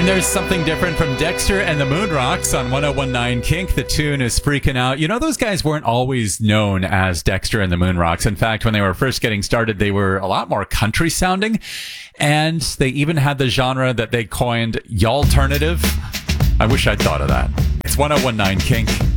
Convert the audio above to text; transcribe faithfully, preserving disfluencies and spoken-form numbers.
And there's something different from Dexter and the Moonrocks on one oh one nine Kink. The tune is Freaking Out. You know, those guys weren't always known as Dexter and the Moonrocks. In fact, when they were first getting started, they were a lot more country sounding. And they even had the genre that they coined y'alternative. I wish I'd thought of that. It's one oh one nine Kink.